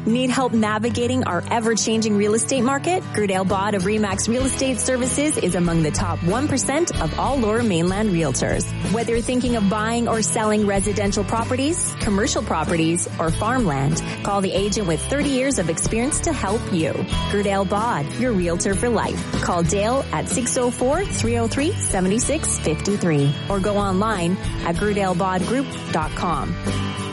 Need help navigating our ever-changing real estate market? Gerdale Bod of RE/MAX Real Estate Services is among the top 1% of all Lower Mainland realtors. Whether you're thinking of buying or selling residential properties, commercial properties, or farmland, call the agent with 30 years of experience to help you. Gerdale Bod, your realtor for life. Call Dale at 604-303-7653 or go online at GerdaleBodGroup.com.